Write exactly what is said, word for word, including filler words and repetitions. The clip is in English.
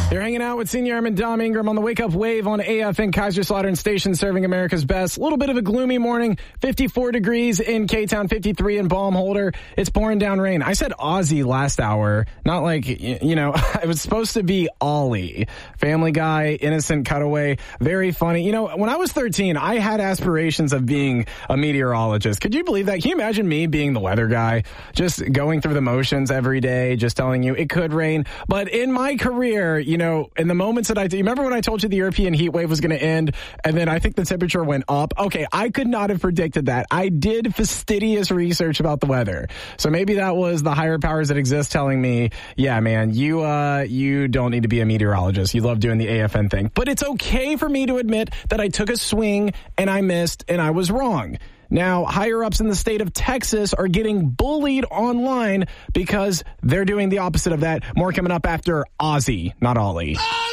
You're hanging out with Senior Airman Dom Ingram on the Wake Up Wave on A F N Kaiserslautern Station, serving America's best. A little bit of a gloomy morning. fifty-four degrees in K-Town, fifty-three in Baumholder. It's pouring down rain. I said Ozzy last hour, not like, you know, it was supposed to be Ollie. Family Guy, innocent cutaway, very funny. You know, when I was thirteen, I had aspirations of being a meteorologist. Could you believe that? Can you imagine me being the weather guy, just going through the motions every day, just telling you it could rain? But in my career, you know, know, in the moments that I do, you remember when I told you the European heat wave was going to end and then I think the temperature went up? Okay, I could not have predicted that. I did fastidious research about the weather. So maybe that was the higher powers that exist telling me, yeah, man, you, uh, you don't need to be a meteorologist. You love doing the A F N thing. But it's okay for me to admit that I took a swing and I missed and I was wrong. Now, higher-ups in the state of Texas are getting bullied online because they're doing the opposite of that. More coming up after Ozzy, not Ollie.